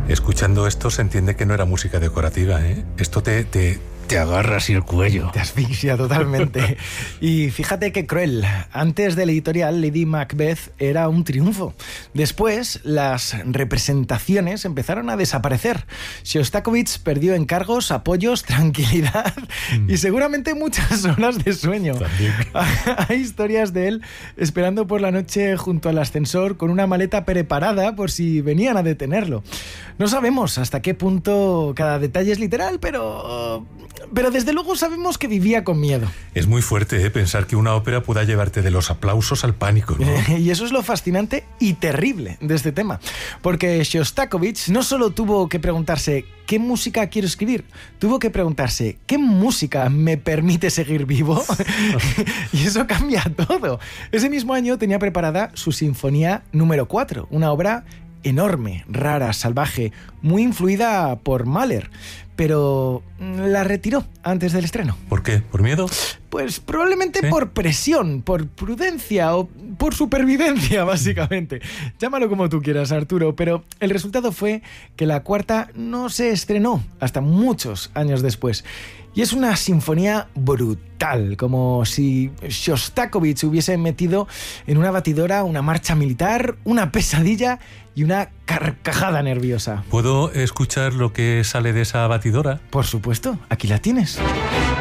Escuchando esto se entiende que no era música decorativa, ¿eh? Esto te agarra así el cuello. Te asfixia totalmente. Y fíjate qué cruel. Antes del editorial, Lady Macbeth era un triunfo. Después, las representaciones empezaron a desaparecer. Shostakovich perdió encargos, apoyos, tranquilidad y seguramente muchas horas de sueño. Hay historias de él esperando por la noche junto al ascensor con una maleta preparada por si venían a detenerlo. No sabemos hasta qué punto cada detalle es literal, pero desde luego sabemos que vivía con miedo. Es muy fuerte, pensar que una ópera pueda llevarte de los aplausos al pánico, ¿no? Y eso es lo fascinante y terrible de este tema. Porque Shostakovich no solo tuvo que preguntarse ¿qué música quiero escribir? Tuvo que preguntarse ¿qué música me permite seguir vivo? Y eso cambia todo. Ese mismo año tenía preparada su Sinfonía número 4, una obra enorme, rara, salvaje, muy influida por Mahler, pero la retiró antes del estreno. ¿Por qué? ¿Por miedo? Pues probablemente ¿Sí? Por presión, por prudencia o por supervivencia, básicamente. Llámalo como tú quieras, Arturo, pero el resultado fue que la cuarta no se estrenó hasta muchos años después. Y es una sinfonía brutal, como si Shostakovich hubiese metido en una batidora una marcha militar, una pesadilla y una carcajada nerviosa. ¿Puedo escuchar lo que sale de esa batidora? Por supuesto, aquí la tienes.